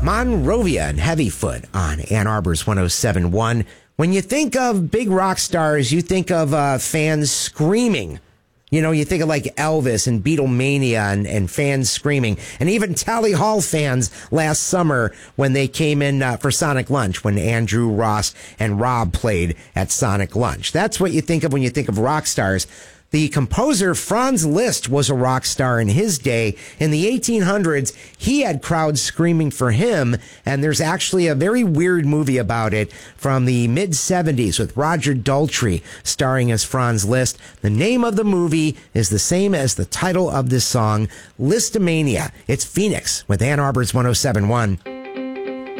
Monrovia and Heavyfoot on Ann Arbor's 107.1. When you think of big rock stars, you think of fans screaming. You know, you think of like Elvis and Beatlemania and fans screaming. And even Tally Hall fans last summer when they came in for Sonic Lunch, when Andrew, Ross, and Rob played at Sonic Lunch. That's what you think of when you think of rock stars. The composer Franz Liszt was a rock star in his day. In the 1800s, he had crowds screaming for him, and there's actually a very weird movie about it from the mid-70s with Roger Daltrey starring as Franz Liszt. The name of the movie is the same as the title of this song, Listomania. It's Phoenix with Ann Arbor's 107.1.